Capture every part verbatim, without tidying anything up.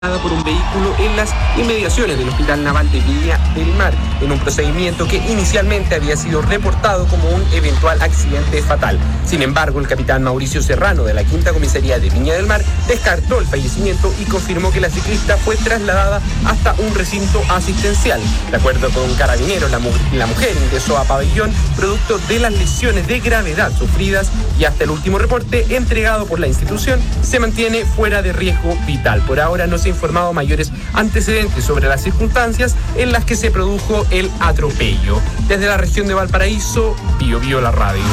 por un vehículo en las inmediaciones del Hospital Naval de Viña del Mar, en un procedimiento que inicialmente había sido reportado como un eventual accidente fatal. Sin embargo, el capitán Mauricio Serrano de la Quinta Comisaría de Viña del Mar descartó el fallecimiento y confirmó que la ciclista fue trasladada hasta un recinto asistencial. De acuerdo con Carabineros, la, mu- la mujer ingresó a pabellón producto de las lesiones de gravedad sufridas y hasta el último reporte entregado por la institución se mantiene fuera de riesgo vital. Por ahora no se informado mayores antecedentes sobre las circunstancias en las que se produjo el atropello. Desde la región de Valparaíso, Bio Bio la radio.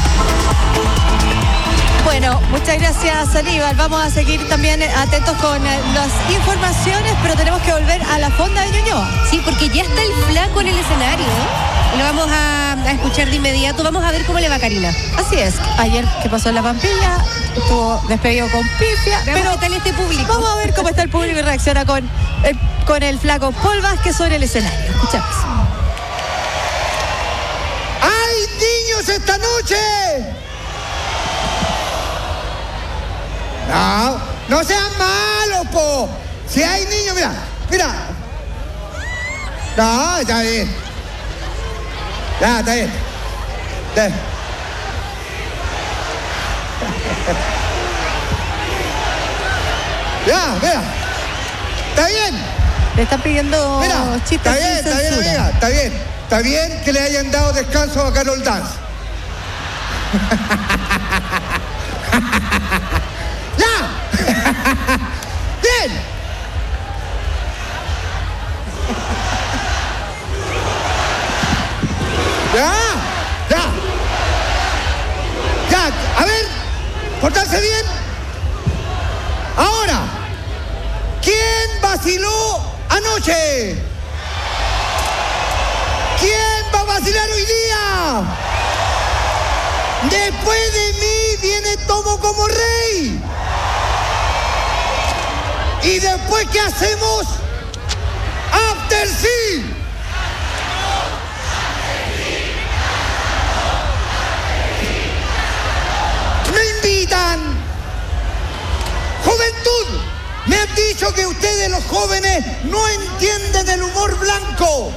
Bueno, muchas gracias, Aníbal. Vamos a seguir también atentos con las informaciones, pero tenemos que volver a la fonda de Ñuñoa. Sí, porque ya está el flaco en el escenario. Lo vamos a, a escuchar de inmediato. Vamos a ver cómo le va a Karina. Así es. Ayer que pasó en la Pampilla, estuvo despedido con pifia. Veamos Pero qué tal este público. Vamos a ver cómo está el público y reacciona con el, con el flaco Paul Vázquez sobre el escenario. Escuchamos. ¡Hay niños esta noche! No, no sean malos, po. Si hay niños, mira, mira. No, está bien. Ya, está bien. Está bien. Ya, mira. Está bien. Le están pidiendo Mira, chistes está bien, sin está bien, censura. amiga, está bien. Está bien que le hayan dado descanso a Carol Dance. ¡Ya! ¡Bien! ¡Ya! ¡Ya! ¡Ya! A ver, portarse bien. Ahora, ¿quién vaciló anoche? ¿Quién va a vacilar hoy día? Después de mí viene Tomo como rey. ¿Y después qué hacemos? After sí. Me invitan. Juventud, me han dicho que ustedes los jóvenes no entienden el humor blanco.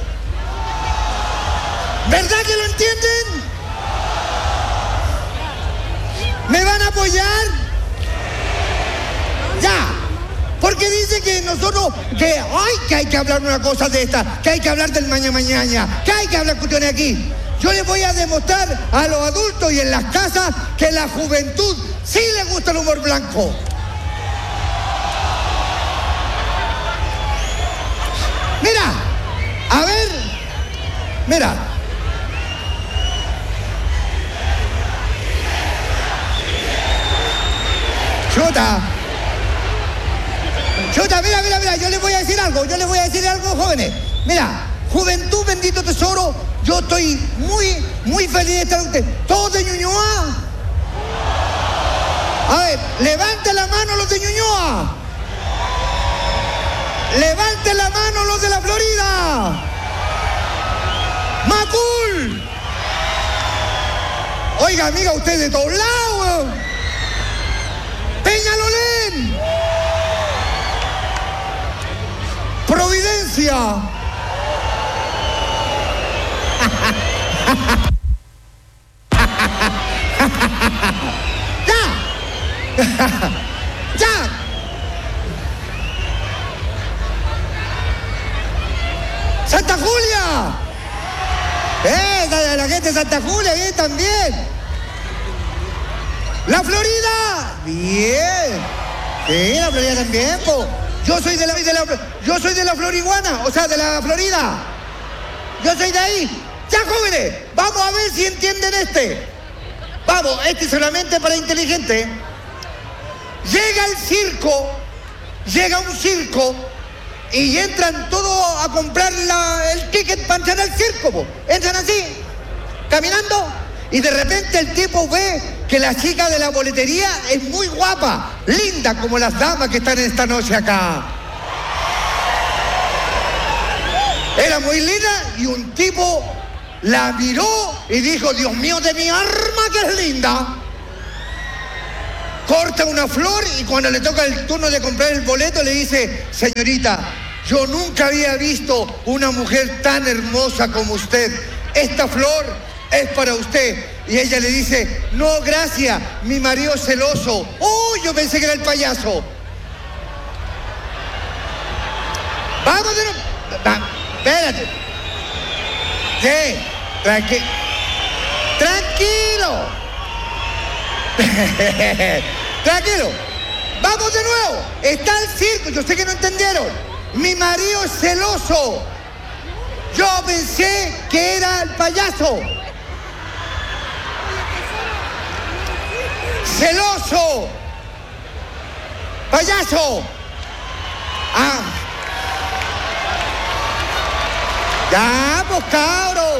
¿Verdad que lo entienden? ¿Me van a apoyar? Ya. Porque dice que nosotros, que, ay, que hay que hablar una cosa de esta, que hay que hablar del mañana mañana, que hay que hablar cuestiones aquí. Yo les voy a demostrar a los adultos y en las casas que la juventud sí le gusta el humor blanco. Mira, a ver, mira. Chuta. Chuta, mira, mira, mira, yo les voy a decir algo, yo les voy a decir algo, jóvenes. Mira, juventud, bendito tesoro, yo estoy muy, muy feliz de estar con ustedes. ¿Todos de Ñuñoa? A ver, levanten la mano los de Ñuñoa. Levanten la mano los de la Florida. Macul. Oiga, amiga, usted de todos lados. Peñalolén. Providencia. ¡Ya! ¡Ya! ¡Santa Julia! ¡Eh! La, la gente de Santa Julia, bien también. ¡La Florida! ¡Bien! Sí, la Florida también, po. Yo soy de la, de la, yo soy de la Floriguana, o sea, de la Florida. Yo soy de ahí. Ya, jóvenes, vamos a ver si entienden este. Vamos, este es solamente para inteligentes. Llega el circo, llega un circo y entran todos a comprar la, el ticket para entrar al circo, po. Entran así, caminando, y de repente el tipo ve que la chica de la boletería es muy guapa, linda como las damas que están esta noche acá. Era muy linda y un tipo la miró y dijo, Dios mío de mi arma que es linda. corta una flor y cuando le toca el turno de comprar el boleto le dice, señorita, yo nunca había visto una mujer tan hermosa como usted. Esta flor es para usted. Y ella le dice, no, gracias, mi marido es celoso. ¡Oh, yo pensé que era el payaso! Vamos de nuevo. Va, espérate. Sí, tranqui tranquilo. Tranquilo. Vamos de nuevo. Está el circo. Yo sé que no entendieron. Mi marido es celoso. Yo pensé que era el payaso. Celoso. Payaso. Ah. Ya, pues cabros.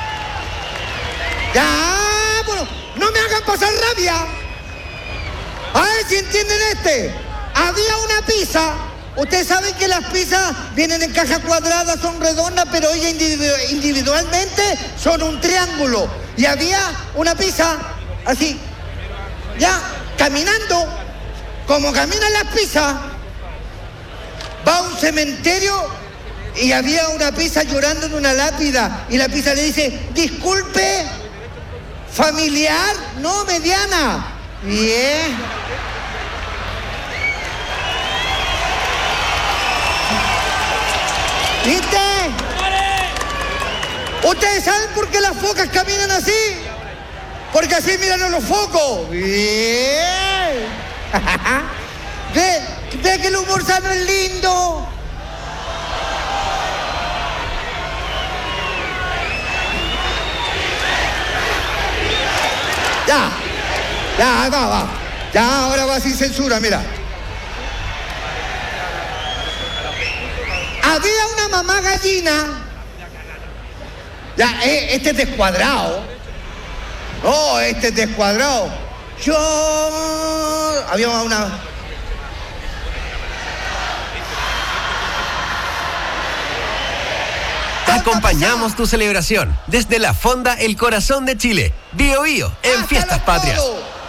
Ya, pues no me hagan pasar rabia. A ver si entienden este. Había una pizza. Ustedes saben que las pizzas vienen en caja cuadrada, son redondas, pero ellas individu- individualmente son un triángulo. Y había una pizza así, ya, caminando, como caminan las pizzas, va a un cementerio y había una pizza llorando en una lápida. Y la pizza le dice, disculpe, familiar, no, mediana. Bien. ¿Viste? ¿Ustedes saben por qué las focas caminan así? Porque así miran a los focos. Bien. ¿Ve, ve que el humor sano es lindo? Ya, ya, va, va. Ya, ahora va sin censura, mira. Había una mamá gallina. Ya, este es descuadrado. Oh, este es descuadrado. Yo... Había una... Acompañamos tu celebración desde la Fonda El Corazón de Chile. Bío Bío en Fiestas Patrias.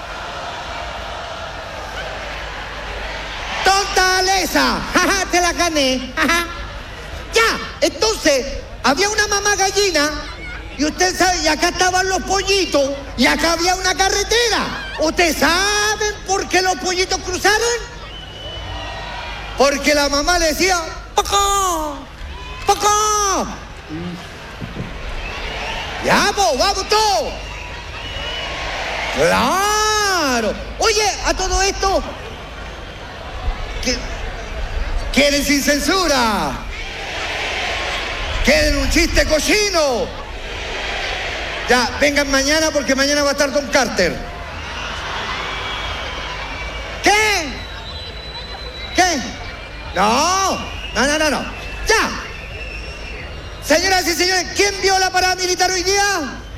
¡Tonta Alesa! ¡Jaja, te la gané! ¡Jaja! Ya, entonces, había una mamá gallina y usted sabe, y acá estaban los pollitos y acá había una carretera. ¿Ustedes saben por qué los pollitos cruzaron? Porque la mamá le decía, ¡Pocó! ¡Pocó! Ya, pues, vamos todos. Claro. Oye, a todo esto, ¿qué? ¿Quieren sin censura? ¿Quieren un chiste cochino? Ya, vengan mañana porque mañana va a estar Don Carter. ¿Qué? ¿Qué? No, no, no, no, no. Ya. Señoras y señores, ¿quién vio la parada militar hoy día?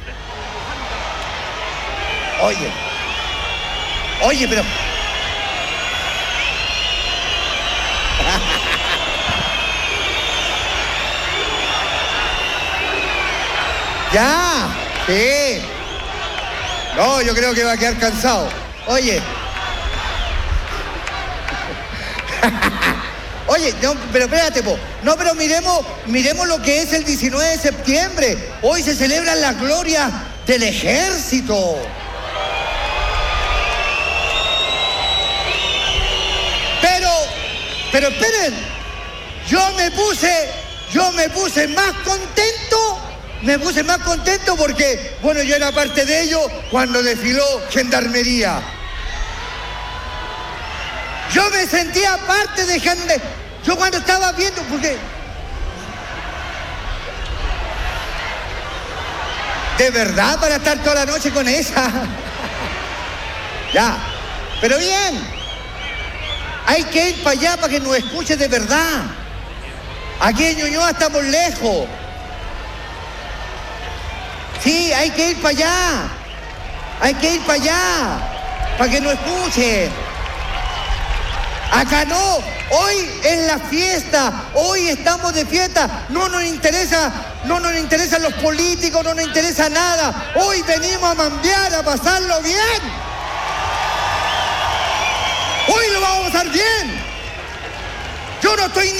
Oye, oye, pero... Ya, sí. No, yo creo que va a quedar cansado. Oye. Oye, no, pero espérate, po. No, pero miremos, miremos lo que es el diecinueve de septiembre. Hoy se celebran las glorias del ejército. Pero, pero esperen, yo me puse, yo me puse más contento, me puse más contento porque, bueno, yo era parte de ello cuando desfiló Gendarmería. Yo me sentía parte de Gendarmería. Yo cuando estaba viendo, porque ¿de verdad para estar toda la noche con esa? Ya, pero bien, hay que ir para allá para que nos escuche de verdad. Aquí en Ñuñoa estamos lejos. Sí, hay que ir para allá. Hay que ir para allá, para que nos escuche. Acá no, hoy es la fiesta, hoy estamos de fiesta, no nos interesa, no nos interesan los políticos, no nos interesa nada, hoy venimos a mambear, a pasarlo bien. Hoy lo vamos a pasar bien. Yo no estoy